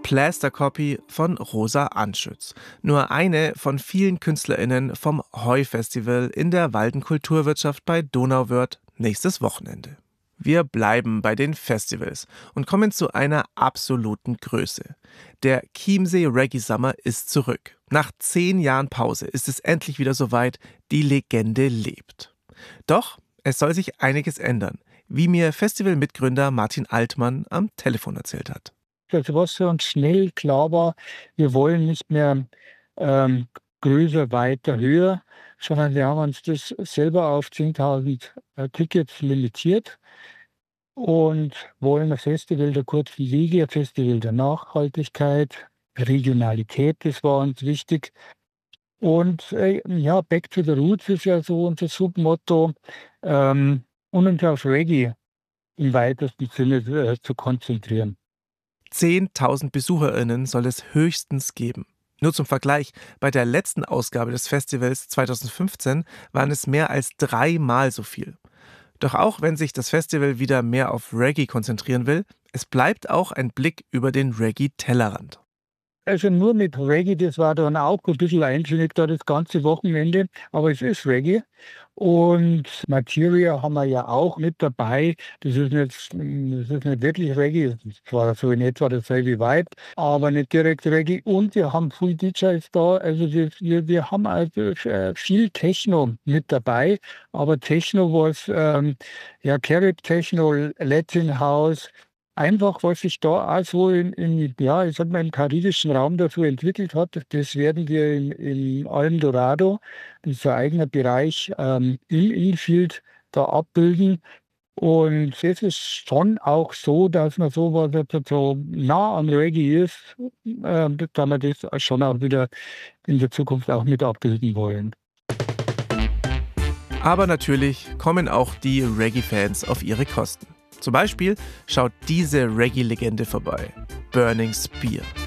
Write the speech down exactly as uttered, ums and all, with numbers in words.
Plaster Copy von Rosa Anschütz. Nur eine von vielen KünstlerInnen vom Heu-Festival in der Walden Kulturwirtschaft bei Donauwörth nächstes Wochenende. Wir bleiben bei den Festivals und kommen zu einer absoluten Größe. Der Chiemsee Reggae Summer ist zurück. Nach zehn Jahren Pause ist es endlich wieder soweit, die Legende lebt. Doch es soll sich einiges ändern, wie mir Festivalmitgründer Martin Altmann am Telefon erzählt hat. Also was für uns schnell klar war, wir wollen nicht mehr ähm, größer, weiter, höher, sondern wir haben uns das selber auf zehntausend äh, Tickets limitiert und wollen ein Festival der kurzen Wege, ein Festival der Nachhaltigkeit, Regionalität, das war uns wichtig. Und äh, ja, Back to the Roots ist ja so unser Submotto, ähm, und uns auf Reggae im weitesten Sinne äh, zu konzentrieren. zehntausend BesucherInnen soll es höchstens geben. Nur zum Vergleich, bei der letzten Ausgabe des Festivals zweitausendfünfzehn waren es mehr als dreimal so viel. Doch auch wenn sich das Festival wieder mehr auf Reggae konzentrieren will, es bleibt auch ein Blick über den Reggae-Tellerrand. Also nur mit Reggae, das war dann auch ein bisschen eintönig da das ganze Wochenende, aber es ist Reggae. Und Materia haben wir ja auch mit dabei. Das ist nicht, das ist nicht wirklich Reggae, das ist zwar so in etwa dasselbe Vibe, aber nicht direkt Reggae. Und wir haben Full D Js da, also wir, wir haben also viel Techno mit dabei, aber Techno, was ähm, ja Carib Techno, Latin House, einfach, was sich da auch so in, in, ja, ich sag mal, im karibischen Raum dafür entwickelt hat, das werden wir in, in Alm Dorado, das ist ein eigener Bereich, ähm, im Infield da abbilden. Und es ist schon auch so, dass man sowas jetzt so nah am Reggae ist, äh, dass wir das schon auch wieder in der Zukunft auch mit abbilden wollen. Aber natürlich kommen auch die Reggae-Fans auf ihre Kosten. Zum Beispiel schaut diese Reggae-Legende vorbei: Burning Spear.